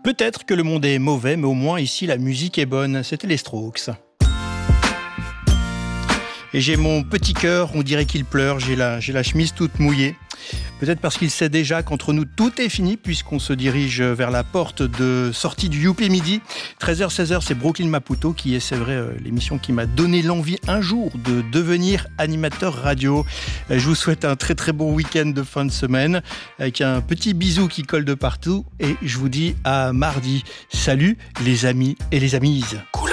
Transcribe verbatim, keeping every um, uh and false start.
Peut-être que le monde est mauvais, mais au moins ici la musique est bonne. C'était les Strokes. Et j'ai mon petit cœur, on dirait qu'il pleure, j'ai la, j'ai la chemise toute mouillée. Peut-être parce qu'il sait déjà qu'entre nous tout est fini puisqu'on se dirige vers la porte de sortie du Youpi Midi. treize heures seize heures, c'est Brooklyn Maputo qui est, c'est vrai, l'émission qui m'a donné l'envie un jour de devenir animateur radio. Je vous souhaite un très très bon week-end de fin de semaine avec un petit bisou qui colle de partout et je vous dis à mardi. Salut les amis et les amises. Cool.